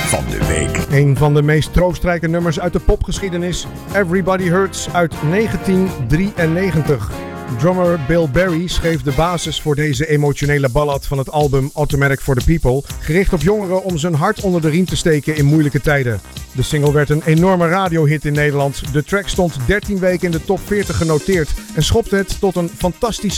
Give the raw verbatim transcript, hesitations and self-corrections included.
van de week. Een van de meest troostrijke nummers uit de popgeschiedenis. Everybody Hurts uit negentien drieënnegentig. Drummer Bill Berry schreef de basis voor deze emotionele ballad van het album Automatic for the People, gericht op jongeren om zijn hart onder de riem te steken in moeilijke tijden. De single werd een enorme radiohit in Nederland. De track stond dertien weken in de top veertig genoteerd en schopte het tot een fantastische